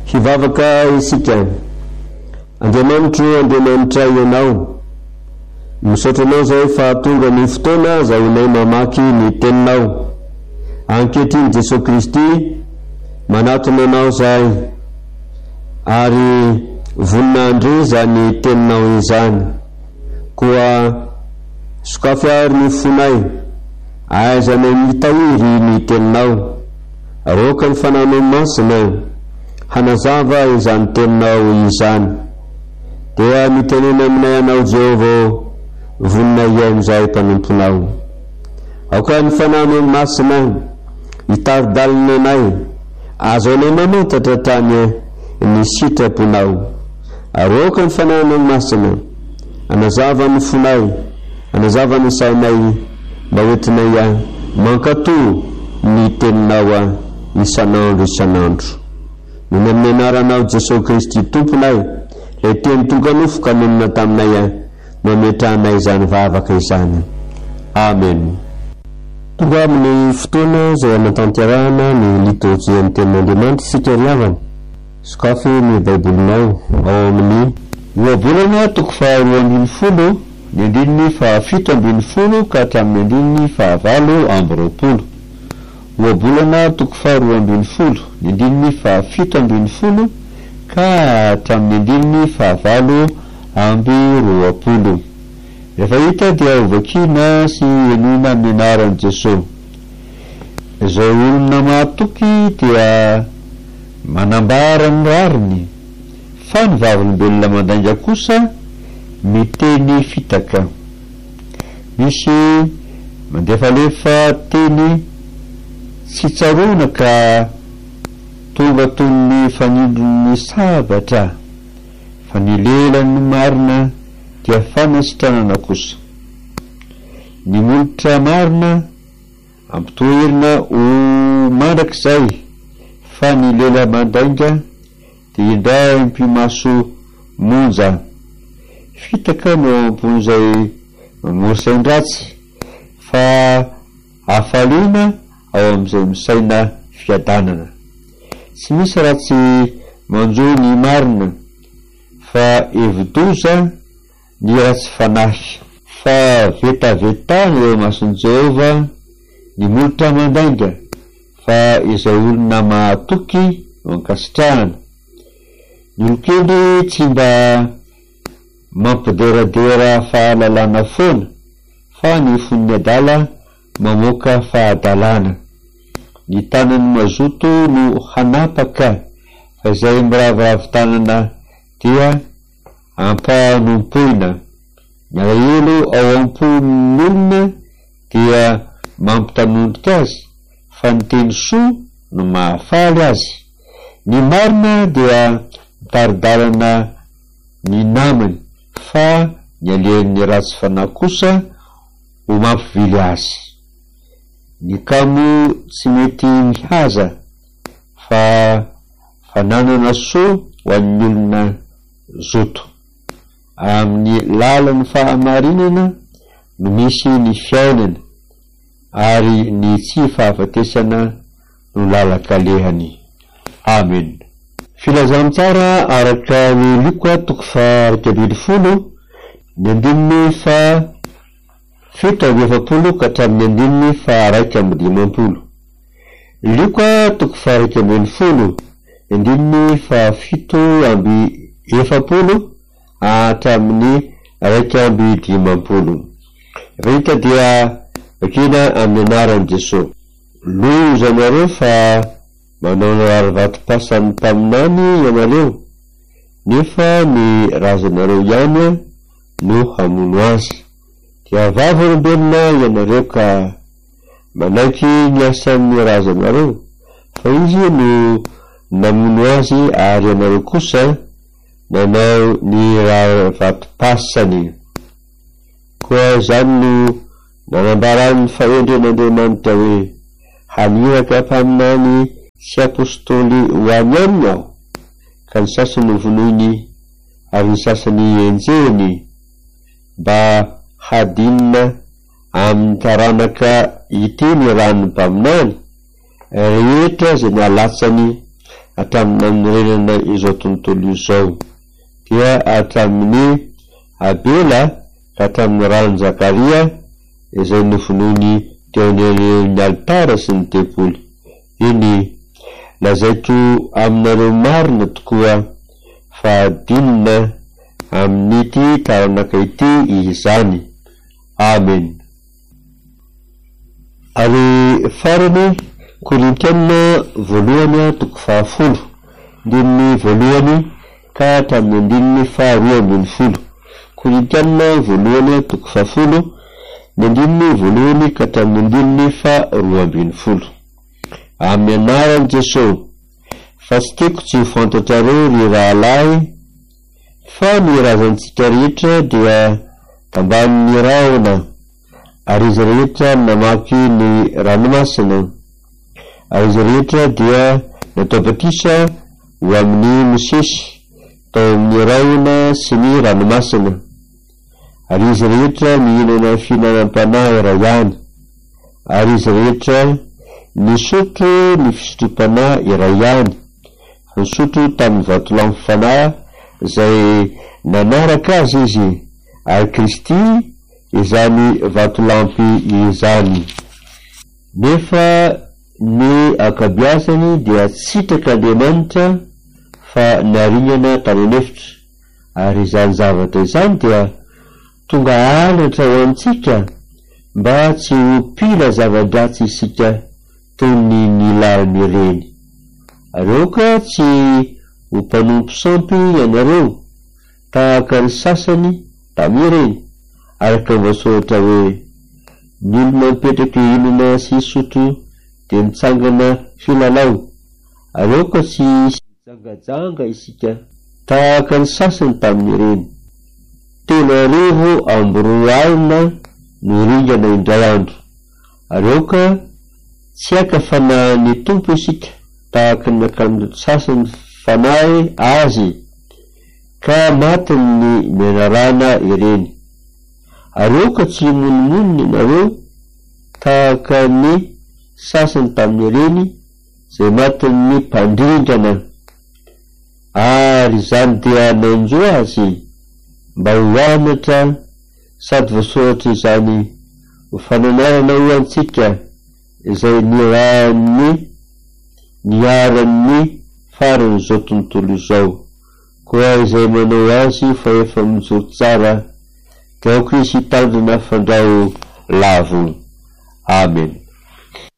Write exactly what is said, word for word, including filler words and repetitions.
hivavaka isika. Andriamanitro Andriamanitra ianao, misaotranao zay fa tonga ny fotoana zay ilay mamaky ny teninao. Ankehitriny Jesosy Kristy manatona anao zay, ary voninandry zany teninao izany. Koa sokafy ary ny fonay, aizanay mitahiry ny teninao. Aroka ny fananao masina hanazava izany teninao izany. Dia mitenena aminay anao Jehova, voninay amin'izay mpanomponao. Aoka ny fananao masina hitari-dalina anay, azo anay mamantatra tany ny sitraponao. Aroka ny fananao masina anazava ny fonay, anazava ny sainay, mba hoentinay mankatoa ny teninao isanandro isanandro. Ny amin'ny anaranao Jesosy Kristy Tomponay, le teny tonga nofoka nonina taminay, mametranay izany vavaka izany. Amen. Tonga amin'ny fotoana zay anatanterahana ny liturgia ny tenin'Andriamanitra isika riavana. Sokafy ny baibolinao ao amin'ny ohabolana toko faharoa ambin'ny folo ny andininy fahafito ambin'ny folo ka hatramin'ny andininy fahavalo amby roapolo. Ohabolana toko faharoa ambin'ny folo ny andininy fahafito ambin'ny folo ka hatramin'ny andininy fahavalo amby roapolo. Rehefa hita dia hovakina sy enona amin'ny anaran'i Jesosy. Izao olona mahatoky dia manambara ny rariny, fa ny vavolombelona mandainga kosa miteny fitaka. Misy mandefalefa teny tsy tsarona ka tonga toy ny fanindron'ny sabatra, fa ny lelan'ny marina dia fanasitranana kosa. Ny molotra marina ampitoherina ho mandrakizay, fa ny lela mandainga dia indray mpimaso monja. Fitaka no ampon'izay mamorsain-dratsy, fa hafaliana ao amin'izay misaina fiadanana. Tsy misy ratsy manjo ny marina, fa evidoza ny ratsy fanahy. Fa vetavetana eo mason'i Jehova ny molotra mandainga, fa izay olona mahatoky no ankasitrahana. Ny olokely tsy mba mampideradera fahalalana foana, fa ny fon'ny adala mamoaka fahadalana. Ny tanany mazoto no hanapaka, fa izay miravoravo tanana dia ampanompoina. Ny alahelo ao am-pon'olona dia mampitanondrika azy, fa ny teny soa no mahafaly azy. Ny marina dia mitaridalana ny namany, fa ny alehan'ny ratsy fanahy kosa ho mampivily azy. Ny kamo tsy mety mihaza, fa fananana soa ho an'ny olona zoto. Amin'ny lalan'ny fahamarinana no misy ny fiainana, ary ny tsy fahafatesana no lalakalehany. Amen. Filazam tsara araka ny Luka toko faha ambin'ny folo ny andininy fa fito amby efapolo ka hatramin'ny andininy fa raika amby dimampolo. Luka toko faha ambin'ny folo ny andininy fa fito amby efapolo hatramin'ny raika amby dimampolo. Rita dia vakina amin'ny anaran'i Jesosy. Loza nareo fa manao naravatom-pasany taminany ianareo, nefa ny razanareo ihany no hamono azy. Dia vavolombelona ianareo ka manaiky ny asan'ny razanareo, fa izy no namono azy, ary ianareo kosa nanao ny ravatom-pasany. Koa izany no nanambarany fahendren'Andriamanitra hoe haniraka mpaminany sy apôstôly ho any aminy aho, ka ny sasany vonoiny ary ny sasany enjeny, mba hadinina amin'ny taranaka ity ny ranony mpaminany rehetra zay nialatsany hatramin'ny namorenana izao tontolo izao, dia hatramin'ny Abela ka hatramin'ny ran'ny Zakaria izay novonoiny teo amin'ny alitara sy ny tempoly. Iny lazaito aminareo marina tokoa fa adinina amin'ity taranaka ity izany. Amen. Ary farany Korintiana voalohany toko fahafolo ndininy voalohany ka hatramin'ny andininy faharoa ambin'ny folo. Korintiana voalohany toko fahafolo ndininy voalohany ka hatramin'ny andininy faharoa ambin'ny folo. Amin'ny anaran'i Jesosy, fa tsy tiako tsy ho fantatrareo ry rahalahy, fa ny razantsika rehetra dia tambanin'ny rahona, ary izy rehetra namaky ny ranomasina, ary izy rehetra dia natao batisa ho amin'ny Mosesy tao amin'ny rahona sy ny ranomasina, ary izy rehetra mihinana fihinanam-panahy iray ihany, ary izy rehetra nisotro ny fisotrom-panahy iray ihany, nisotro tamin'ny vatolampy fanahy izay nanaraka azy izy, ary Kristy izany vatolampy izany. Nefa ny akabiazany dia tsitrak'Andriamanitra fa naringana tany anefitra, ary izany zavatra izany dia tonga halatra ho antsika mba tsy ho pila zava-dratsy isika toy ny nilalany ireny. Areoka tsy ho mpanompo sampy ianareo tahaka ny sasany tamireny, araka voasoratra hoe ny olona mipetraky hinana sy sotro dia mitsangana filalao. Areoka tsy jangajanga isika tahaka ny sasany tamin'ireny. Telo arivo amby roa alina no ringana indray andro. Areoka tsy aka fanahy ny tompo isika tahaka ny akamin'ny sasany fanahy azy ka matiny ny menarana ireny. Areoka tsy monimoniny ianareo tahaka ny sasany tamin'ireny zay matiny ny mpandrindrana, ary izany dia nanjo azy mba ho anatra sady voasoratra izany ho fananarana ho antsika izay nirahan'ny niaran'ny faran'izao tontolo izao, koa izay manao azy fa efa mijoro tsara, tiako izy hitandrina fandrao lavo. Amen.